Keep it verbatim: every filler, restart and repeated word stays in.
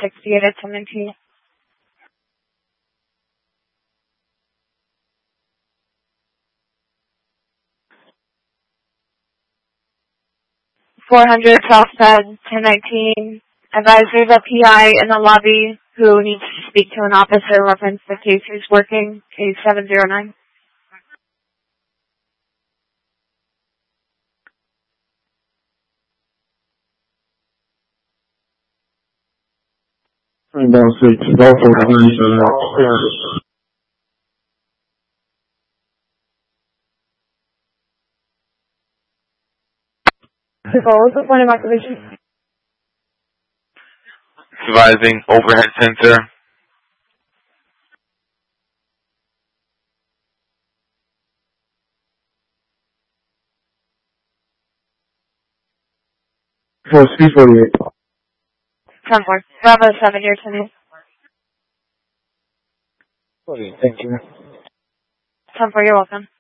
sixty-eight at seventeen. four hundred Southside, ten nineteen. Advisor, the P I in the lobby who needs to speak to an officer reference the case who's working, case seven zero nine. Rainbow six, Golf order ninety-seven. What was the point of activation? Supervising overhead sensor. For C forty-eight. ten four. Bravo seven, your ten. forty-eight, thank you. ten four, you're welcome.